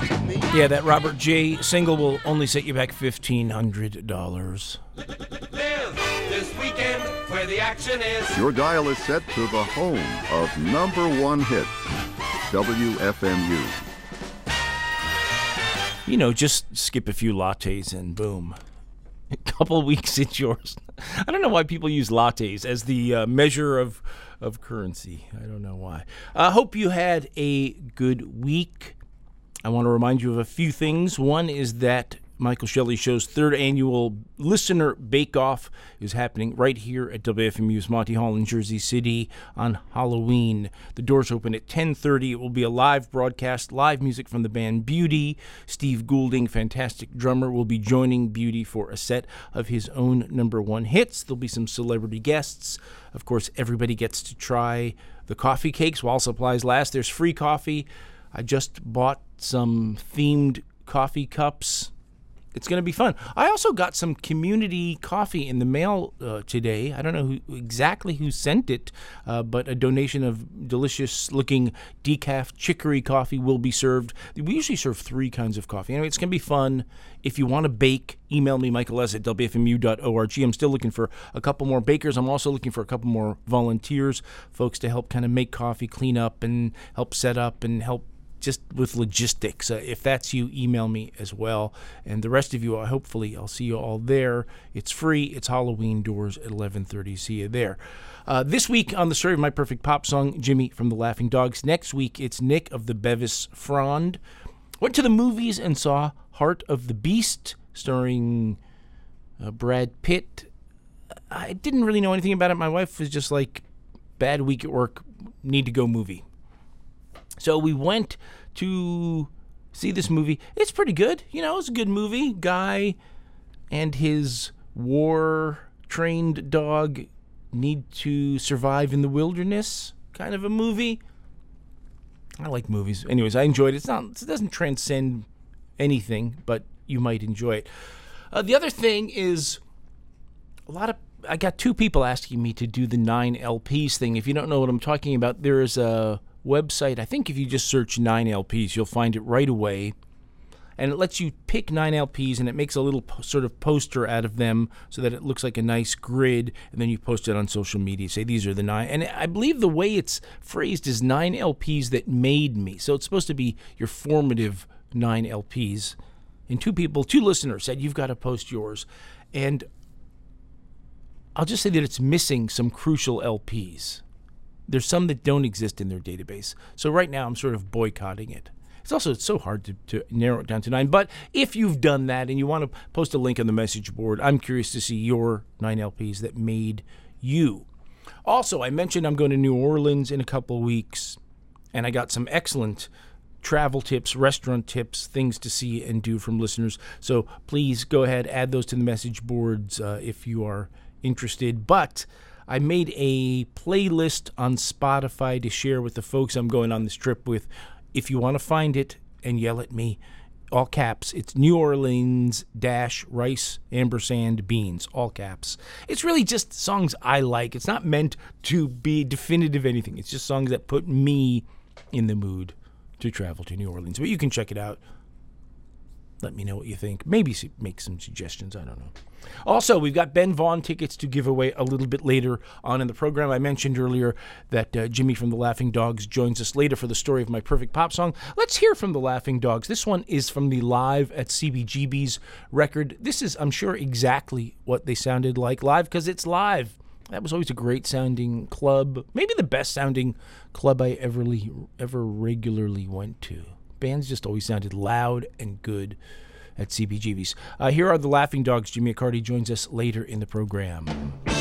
Yeah, that Robert J. single will only set you back $1,500. Live this weekend where the action is. Your dial is set to the home of #1 hits, WFMU. You know, just skip a few lattes and boom. A couple weeks, it's yours. I don't know why people use lattes as the measure of currency. I don't know why. I hope you had a good week. I want to remind you of a few things. One is that Michael Shelley Show's third annual Listener Bake-Off is happening right here at WFMU's Monty Hall in Jersey City on Halloween. The doors open at 10:30. It will be a live broadcast, live music from the band Beauty. Steve Goulding, fantastic drummer, will be joining Beauty for a set of his own #1 hits. There'll be some celebrity guests. Of course, everybody gets to try the coffee cakes while supplies last. There's free coffee. I just bought some themed coffee cups. It's going to be fun. I also got some community coffee in the mail today. I don't know exactly who sent it, but a donation of delicious-looking decaf chicory coffee will be served. We usually serve 3 kinds of coffee. Anyway, it's going to be fun. If you want to bake, email me, Michael S. at WFMU.org. I'm still looking for a couple more bakers. I'm also looking for a couple more volunteers, folks to help kind of make coffee, clean up, and help set up and help just with logistics. If that's you, email me as well. And the rest of you, hopefully, I'll see you all there. It's free. It's Halloween, doors at 11:30. See you there. This week on the Story of My Perfect Pop Song, Jimmy from the Laughing Dogs. Next week, it's Nick of the Bevis Frond. Went to the movies and saw Heart of the Beast, starring Brad Pitt. I didn't really know anything about it. My wife was just like, bad week at work, need to go movie. So we went to see this movie. It's pretty good. You know, it's a good movie. Guy and his war-trained dog need to survive in the wilderness kind of a movie. I like movies. Anyways, I enjoyed it. It doesn't transcend anything, but you might enjoy it. The other thing is I got 2 people asking me to do the 9 LPs thing. If you don't know what I'm talking about, there is a website. I think if you just search 9 LPs, you'll find it right away. And it lets you pick 9 LPs, and it makes a little sort of poster out of them so that it looks like a nice grid, and then you post it on social media. Say, these are the 9. And I believe the way it's phrased is 9 LPs that made me. So it's supposed to be your formative 9 LPs. And 2 listeners said, you've got to post yours. And I'll just say that it's missing some crucial LPs. There's some that don't exist in their database. So right now I'm sort of boycotting it. It's so hard to narrow it down to 9. But if you've done that and you want to post a link on the message board, I'm curious to see your 9 LPs that made you. Also, I mentioned I'm going to New Orleans in a couple of weeks, and I got some excellent travel tips, restaurant tips, things to see and do from listeners. So please go ahead, add those to the message boards if you are interested. But I made a playlist on Spotify to share with the folks I'm going on this trip with. If you want to find it and yell at me, all caps, it's New Orleans -rice ampersand beans, all caps. It's really just songs I like. It's not meant to be definitive anything. It's just songs that put me in the mood to travel to New Orleans. But you can check it out. Let me know what you think. Maybe make some suggestions. I don't know. Also, we've got Ben Vaughn tickets to give away a little bit later on in the program. I mentioned earlier that Jimmy from the Laughing Dogs joins us later for the Story of My Perfect Pop Song. Let's hear from the Laughing Dogs. This one is from the Live at CBGB's record. This is, I'm sure, exactly what they sounded like live because it's live. That was always a great sounding club. Maybe the best sounding club I ever regularly went to. Bands just always sounded loud and good at CBGB's. Here are the Laughing Dogs. Jimmy Accardi joins us later in the program.